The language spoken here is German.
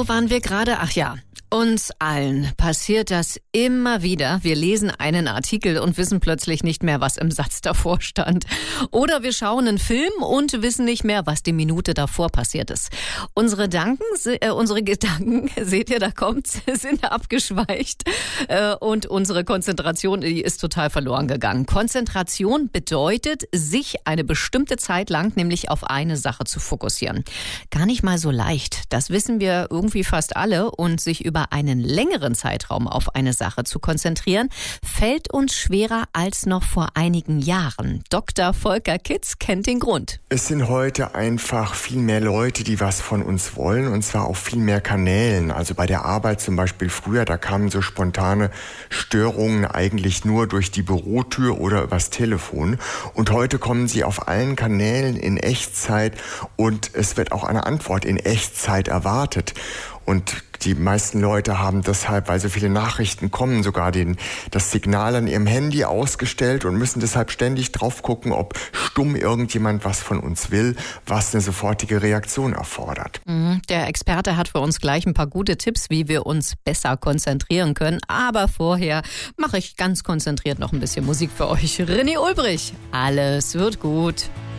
Wo waren wir gerade? Ach ja. Uns allen passiert das immer wieder. Wir lesen einen Artikel und wissen plötzlich nicht mehr, was im Satz davor stand. Oder wir schauen einen Film und wissen nicht mehr, was die Minute davor passiert ist. Unsere Gedanken, seht ihr, da kommt's, sind abgeschweicht. Und unsere Konzentration, die ist total verloren gegangen. Konzentration bedeutet, sich eine bestimmte Zeit lang nämlich auf eine Sache zu fokussieren. Gar nicht mal so leicht. Das wissen wir irgendwie fast alle. Und sich über einen längeren Zeitraum auf eine Sache zu konzentrieren, fällt uns schwerer als noch vor einigen Jahren. Dr. Volker Kitz kennt den Grund. Es sind heute einfach viel mehr Leute, die was von uns wollen, und zwar auf viel mehr Kanälen. Also bei der Arbeit zum Beispiel früher, da kamen so spontane Störungen eigentlich nur durch die Bürotür oder übers Telefon. Und heute kommen sie auf allen Kanälen in Echtzeit und es wird auch eine Antwort in Echtzeit erwartet. Und die meisten Leute haben deshalb, weil so viele Nachrichten kommen, sogar das Signal an ihrem Handy ausgestellt und müssen deshalb ständig drauf gucken, ob stumm irgendjemand was von uns will, was eine sofortige Reaktion erfordert. Der Experte hat für uns gleich ein paar gute Tipps, wie wir uns besser konzentrieren können. Aber vorher mache ich ganz konzentriert noch ein bisschen Musik für euch. René Ulbrich, alles wird gut.